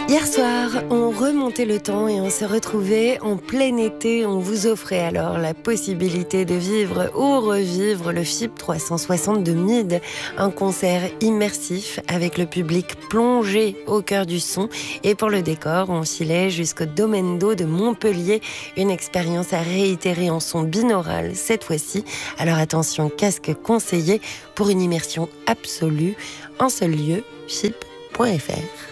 Hier soir, on remontait le temps et on se retrouvait en plein été. On vous offrait alors la possibilité de vivre ou revivre le FIP 360 de Mide, un concert immersif avec le public plongé au cœur du son. Et pour le décor, on filait jusqu'au Domaine d'eau de Montpellier, une expérience à réitérer en son binaural cette fois-ci. Alors attention, casque conseillé pour une immersion absolue. En seul lieu, FIP.fr.